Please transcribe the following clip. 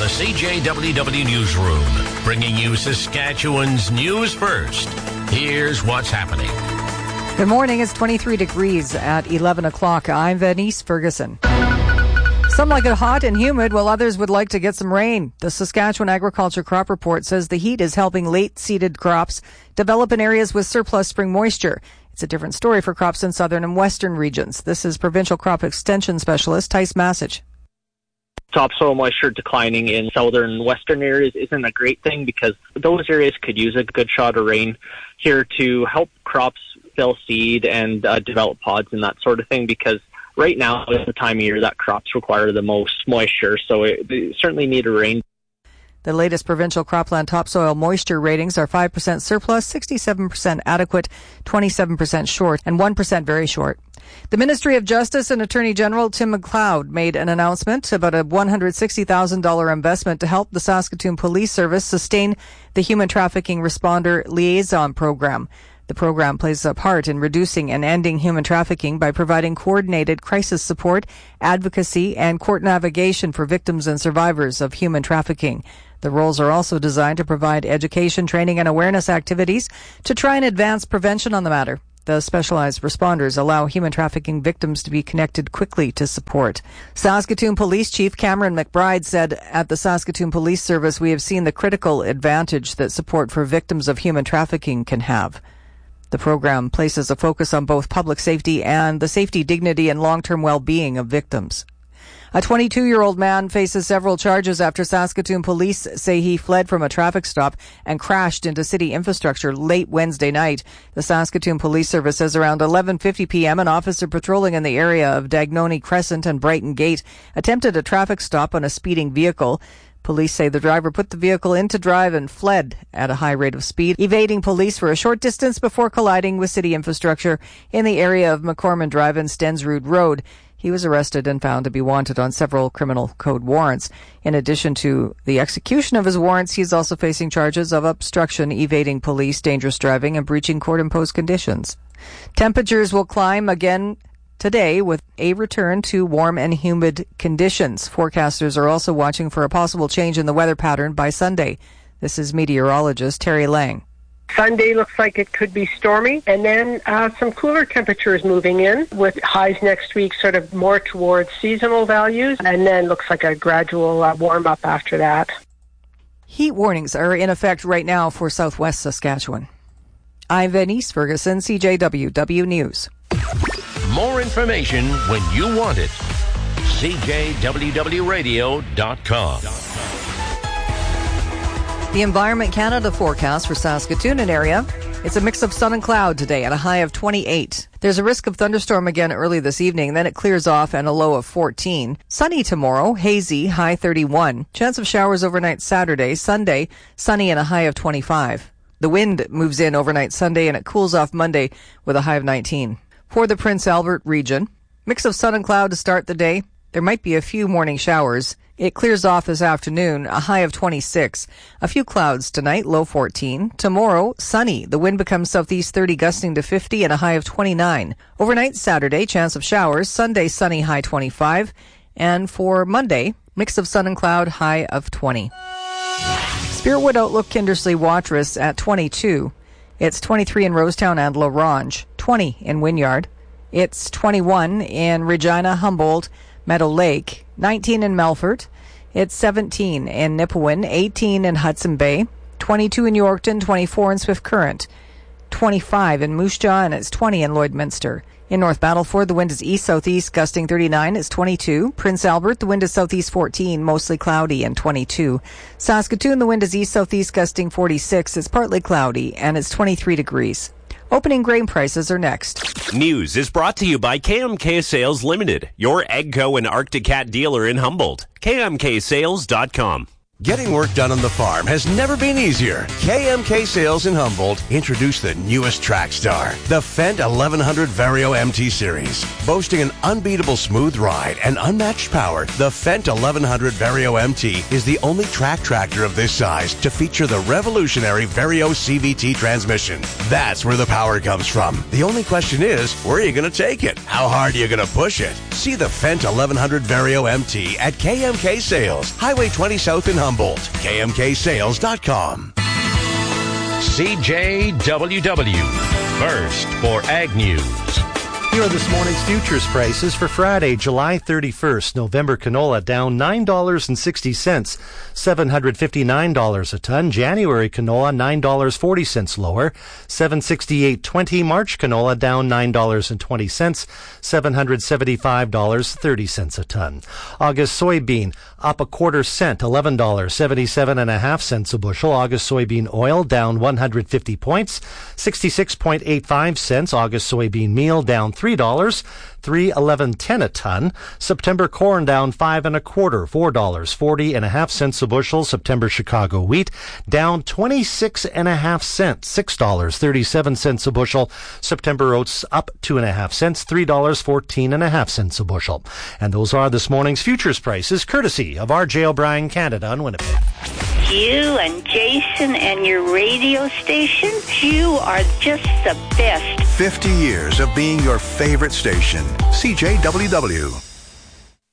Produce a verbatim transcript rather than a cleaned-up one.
C J W W Newsroom, bringing you Saskatchewan's news first. Here's what's happening. Good morning. It's twenty-three degrees at eleven o'clock. I'm Venice Ferguson. Some like it hot and humid, while others would like to get some rain. The Saskatchewan Agriculture Crop Report says the heat is helping late-seeded crops develop in areas with surplus spring moisture. It's a different story for crops in southern and western regions. This is Provincial Crop Extension Specialist Tice Massage. Topsoil moisture declining in southern and western areas isn't a great thing because those areas could use a good shot of rain here to help crops fill seed and uh, develop pods and that sort of thing, because right now is the time of year that crops require the most moisture, so it, they certainly need a rain. The latest provincial cropland topsoil moisture ratings are five percent surplus, sixty-seven percent adequate, twenty-seven percent short, and one percent very short. The Ministry of Justice and Attorney General Tim McLeod made an announcement about a one hundred sixty thousand dollars investment to help the Saskatoon Police Service sustain the Human Trafficking Responder Liaison Program. The program plays a part in reducing and ending human trafficking by providing coordinated crisis support, advocacy, and court navigation for victims and survivors of human trafficking. The roles are also designed to provide education, training, and awareness activities to try and advance prevention on the matter. The specialized responders allow human trafficking victims to be connected quickly to support. Saskatoon Police Chief Cameron McBride said, "At the Saskatoon Police Service, we have seen the critical advantage that support for victims of human trafficking can have." The program places a focus on both public safety and the safety, dignity, and long-term well-being of victims. A twenty-two-year-old man faces several charges after Saskatoon police say he fled from a traffic stop and crashed into city infrastructure late Wednesday night. The Saskatoon Police Service says around eleven fifty p.m. an officer patrolling in the area of Dagnoni Crescent and Brighton Gate attempted a traffic stop on a speeding vehicle. Police say the driver put the vehicle into drive and fled at a high rate of speed, evading police for a short distance before colliding with city infrastructure in the area of McCormick Drive and Stensrud Road. He was arrested and found to be wanted on several criminal code warrants. In addition to the execution of his warrants, he is also facing charges of obstruction, evading police, dangerous driving, and breaching court-imposed conditions. Temperatures will climb again today with a return to warm and humid conditions. Forecasters are also watching for a possible change in the weather pattern by Sunday. This is meteorologist Terry Lang. Sunday looks like it could be stormy, and then uh, some cooler temperatures moving in with highs next week sort of more towards seasonal values, and then looks like a gradual uh, warm-up after that. Heat warnings are in effect right now for southwest Saskatchewan. I'm Venice Ferguson, C J W W News. More information when you want it. C J W W radio dot com. The Environment Canada forecast for Saskatoon and area. It's a mix of sun and cloud today at a high of twenty-eight. There's a risk of thunderstorm again early this evening, then it clears off and a low of fourteen. Sunny tomorrow, hazy, high thirty-one. Chance of showers overnight Saturday. Sunday, sunny and a high of twenty-five. The wind moves in overnight Sunday and it cools off Monday with a high of nineteen. For the Prince Albert region, mix of sun and cloud to start the day. There might be a few morning showers. It clears off this afternoon, a high of twenty-six. A few clouds tonight, low fourteen. Tomorrow, sunny. The wind becomes southeast thirty, gusting to fifty, and a high of twenty-nine. Overnight Saturday, chance of showers. Sunday, sunny, high twenty-five. And for Monday, mix of sun and cloud, high of twenty. Spiritwood Outlook Kindersley Watrous at twenty-two. It's twenty-three in Rosetown and La Ronge, twenty in Wynyard. It's twenty-one in Regina, Humboldt, Meadow Lake, nineteen in Melfort. It's seventeen in Nipawin, eighteen in Hudson Bay, twenty-two in Yorkton, twenty-four in Swift Current, twenty-five in Moose Jaw, and it's twenty in Lloydminster. In North Battleford, the wind is east-southeast, gusting thirty-nine. It's twenty-two. Prince Albert, the wind is southeast fourteen, mostly cloudy, and twenty-two. Saskatoon, the wind is east-southeast, gusting forty-six. It's partly cloudy, and it's twenty-three degrees. Opening grain prices are next. News is brought to you by K M K Sales Limited, your AGCO and Arctic Cat dealer in Humboldt. K M K sales dot com. Getting work done on the farm has never been easier. K M K Sales in Humboldt introduced the newest track star, the Fendt eleven hundred Vario M T Series. Boasting an unbeatable smooth ride and unmatched power, the Fendt eleven hundred Vario M T is the only track tractor of this size to feature the revolutionary Vario C V T transmission. That's where the power comes from. The only question is, where are you going to take it? How hard are you going to push it? See the Fendt eleven hundred Vario M T at K M K Sales, Highway twenty South in Humboldt. K M K sales dot com. C J W W, first for Ag News. Here are this morning's futures prices for Friday, July thirty-first. November canola down nine dollars and sixty cents, seven hundred fifty-nine dollars a ton. January canola nine dollars and forty cents lower, seven sixty-eight twenty. March canola down nine dollars and twenty cents, seven hundred seventy-five dollars and thirty cents a ton. August soybean up a quarter cent, eleven dollars and seventy-seven and a half cents a bushel. August soybean oil down one hundred fifty points, sixty-six point eight five cents. August soybean meal down three dollars, three eleven ten a ton. September corn down five and a quarter, four dollars forty and a half cents a bushel. September Chicago wheat down twenty-six and a half cents, six dollars thirty-seven cents a bushel. September oats up two and a half cents, three dollars fourteen and a half cents a bushel. And those are this morning's futures prices, courtesy of R J O'Brien Canada in Winnipeg. You and Jason and your radio station, you are just the best. fifty years of being your favorite station. C J W W.